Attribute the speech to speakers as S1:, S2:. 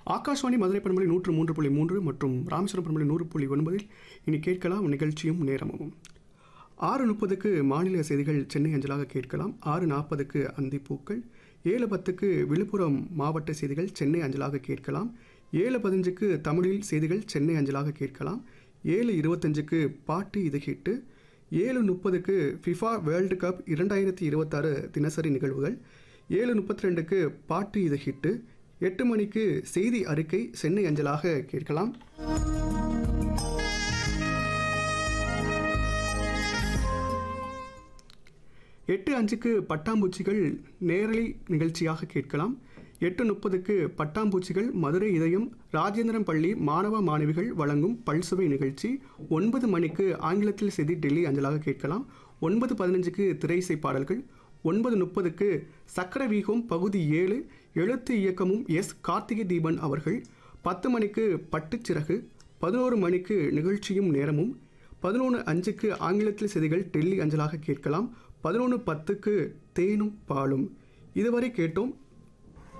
S1: ஆகாஷ்வாணி மதுரை பண்பலை 103.3 மற்றும் ராமேஸ்வரம் பண்பலை 100.9 இனி கேட்கலாம் நிகழ்ச்சியும் நேரமும். 6:30க்கு மாநில செய்திகள் சென்னை அஞ்சலாக கேட்கலாம். 6:40க்கு அந்திப்பூக்கள். 7:10க்கு விழுப்புரம் மாவட்ட செய்திகள் சென்னை அஞ்சலாக கேட்கலாம். 7:15க்கு தமிழில் செய்திகள் சென்னை அஞ்சலாக கேட்கலாம். 7:25க்கு பாட்டு இது ஹிட்டு. 7:30க்கு ஃபிஃபா வேர்ல்டு கப் 2026 தினசரி நிகழ்வுகள். 7:32க்கு பாட்டு இது ஹிட்டு. 8 மணிக்கு செய்தி அறிக்கை சென்னை அஞ்சலாக கேட்கலாம். 8:05க்கு பட்டாம்பூச்சிகள் நேரலை நிகழ்ச்சியாக கேட்கலாம். 8:30க்கு பட்டாம்பூச்சிகள் மதுரை இதயம் ராஜேந்திரன் பள்ளி மாணவ மாணவிகள் வழங்கும் பல்சுவை நிகழ்ச்சி. 9 மணிக்கு ஆங்கிலத்தில் செய்தி டெல்லி அஞ்சலாக கேட்கலாம். 9:15க்கு திரையிசை பாடல்கள். 9:30க்கு சக்கரவீகம் பகுதி 7 எழுத்து இயக்கமும் எஸ் கார்த்திகை தீபன் அவர்கள். 10 மணிக்கு பட்டுச்சிறகு. 11 மணிக்கு நிகழ்ச்சியும் நேரமும். 11:05க்கு ஆங்கிலத்தில் செய்திகள் டெல்லி அஞ்சலாக கேட்கலாம். 11:10க்கு தேனும் பாலும். இதுவரை கேட்டோம்